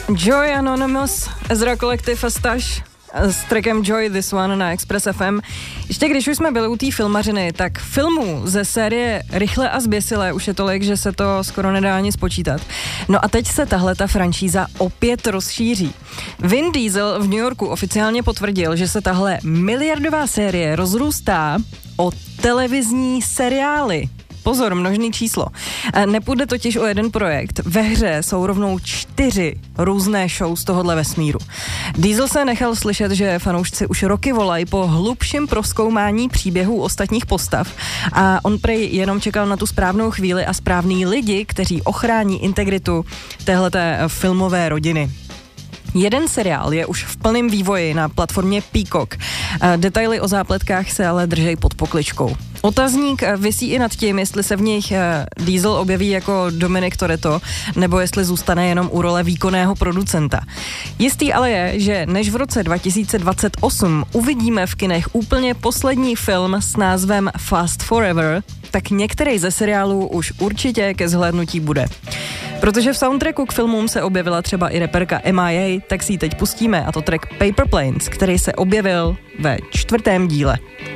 Joy Anonymous, Ezra Collective a Stash s trackem Joy This One na Express FM. Ještě když už jsme byli u té filmařiny, tak filmů ze série Rychle a zběsile už je tolik, že se to skoro nedá ani spočítat. No a teď se tahleta franšíza opět rozšíří. Vin Diesel v New Yorku oficiálně potvrdil, že se tahle miliardová série rozrůstá o televizní seriály. Pozor, množný číslo. Nepůjde totiž o jeden projekt. Ve hře jsou rovnou 4 různé show z tohohle vesmíru. Diesel se nechal slyšet, že fanoušci už roky volají po hlubším prozkoumání příběhů ostatních postav a on prej jenom čekal na tu správnou chvíli a správný lidi, kteří ochrání integritu téhleté filmové rodiny. Jeden seriál je už v plném vývoji na platformě Peacock. Detaily o zápletkách se ale držej pod pokličkou. Otazník visí i nad tím, jestli se v nich Diesel objeví jako Dominic Toretto, nebo jestli zůstane jenom u role výkonného producenta. Jistý ale je, že než v roce 2028 uvidíme v kinech úplně poslední film s názvem Fast Forever, tak některý ze seriálů už určitě ke zhlédnutí bude. Protože v soundtracku k filmům se objevila třeba i reperka MIA, tak si ji teď pustíme, a to track Paper Planes, který se objevil ve 4. díle.